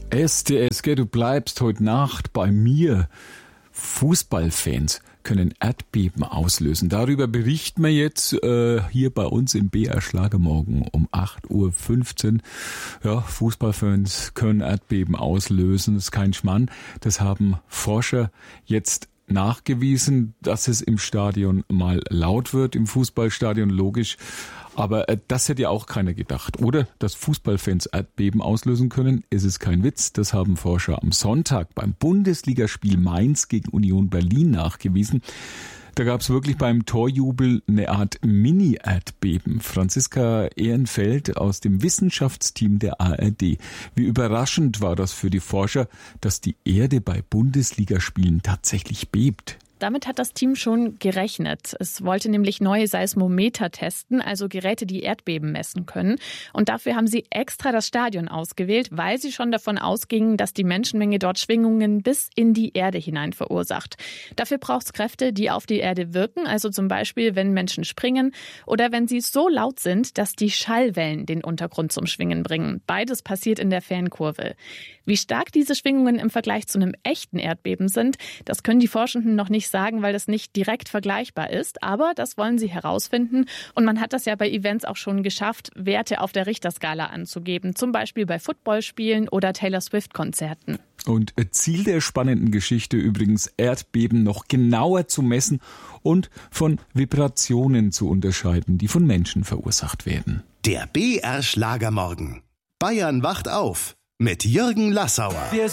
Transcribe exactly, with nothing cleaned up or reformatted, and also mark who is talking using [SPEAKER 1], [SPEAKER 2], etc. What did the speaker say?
[SPEAKER 1] S T S, gell, du bleibst heute Nacht bei mir. Fußballfans können Erdbeben auslösen. Darüber berichten wir jetzt äh, hier bei uns im B R Schlagermorgen um acht Uhr fünfzehn. Ja, Fußballfans können Erdbeben auslösen, das ist kein Schmarrn. Das haben Forscher jetzt nachgewiesen, dass es im Stadion mal laut wird, im Fußballstadion, logisch. Aber äh, das hätte ja auch keiner gedacht. Oder dass Fußballfans Erdbeben auslösen können, ist es kein Witz. Das haben Forscher am Sonntag beim Bundesligaspiel Mainz gegen Union Berlin nachgewiesen. Da gab es wirklich beim Torjubel eine Art Mini-Erdbeben. Franziska Ehrenfeld aus dem Wissenschaftsteam der A R D. Wie überraschend war das für die Forscher, dass die Erde bei Bundesligaspielen tatsächlich bebt?
[SPEAKER 2] Damit hat das Team schon gerechnet. Es wollte nämlich neue Seismometer testen, also Geräte, die Erdbeben messen können. Und dafür haben sie extra das Stadion ausgewählt, weil sie schon davon ausgingen, dass die Menschenmenge dort Schwingungen bis in die Erde hinein verursacht. Dafür braucht es Kräfte, die auf die Erde wirken, also zum Beispiel, wenn Menschen springen oder wenn sie so laut sind, dass die Schallwellen den Untergrund zum Schwingen bringen. Beides passiert in der Fernkurve. Wie stark diese Schwingungen im Vergleich zu einem echten Erdbeben sind, das können die Forschenden noch nicht sagen, weil das nicht direkt vergleichbar ist. Aber das wollen sie herausfinden. Und man hat das ja bei Events auch schon geschafft, Werte auf der Richterskala anzugeben. Zum Beispiel bei Footballspielen oder Taylor Swift-Konzerten.
[SPEAKER 1] Und Ziel der spannenden Geschichte übrigens, Erdbeben noch genauer zu messen und von Vibrationen zu unterscheiden, die von Menschen verursacht werden.
[SPEAKER 3] Der B R Schlagermorgen. Bayern wacht auf mit Jürgen Lassauer.